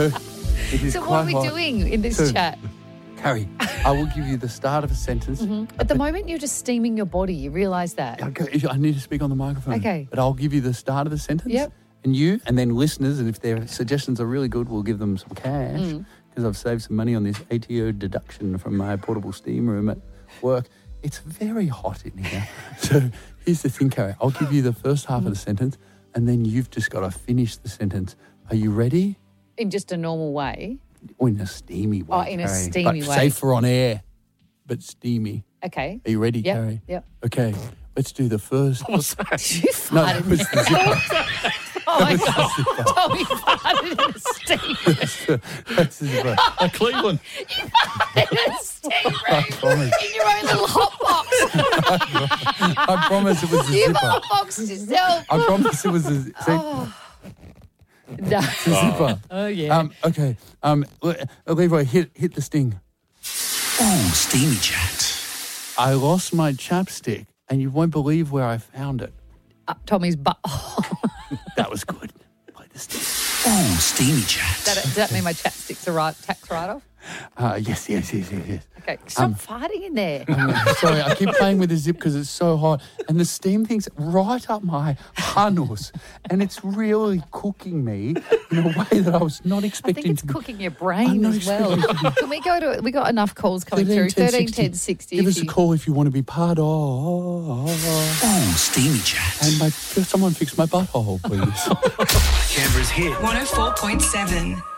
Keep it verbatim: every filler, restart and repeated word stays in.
So, it is So what quite are we hot. doing in this So, chat? Carrie, I will give you the start of a sentence. Mm-hmm. At the moment, you're just steaming your body. You realise that? I go- I need to speak on the microphone. Okay. But I'll give you the start of the sentence. Yep. And you, and then listeners, and if their suggestions are really good, we'll give them some cash Mm. because I've saved some money on this A T O deduction from my portable steam room at work. It's very hot in here. So here's the thing, Carrie. I'll give you the first half Mm. of the sentence, and then you've just got to finish the sentence. Are you ready? In just a normal way. Or in a steamy way. Oh, in a Carrie. steamy but way. Safe for on air, but steamy. Okay. Are you ready, Yep. Carrie? Yep. Okay, let's do the first. What's that? You No, farted. that was the zipper. Oh, my God. Tommy farted in a steam room. That's the zipper. Uh, Cleveland. You farted in a steam I room promise. in your own little hot box. I promise it was the You've zipper. hot boxed yourself. I promise it was the, see, Oh. No. the zipper. Oh, yeah. Um, okay, um, Le- Leroy, hit hit the sting. Oh, steamy chat. I lost my chapstick, and you won't believe where I found it. Up Tommy's butt. That was good. Play the sting. Oh, steamy chat. That, does that mean my chapstick's a right, tax write-off? Uh, yes, yes, yes, yes, yes. Okay. Stop Um, farting in there. Um, sorry, I keep playing with the zip because it's so hot, and the steam thing's right up my harness, and it's really cooking me in a way that I was not I expecting think it's to be. cooking your I'm brain not as well. expecting Can we go to, we got enough calls coming through. thirteen ten sixty. Give if us a you- call if you want to be part of. Oh, steamy chat. And my, someone fix my butthole, please. Canberra's hit. one oh four point seven.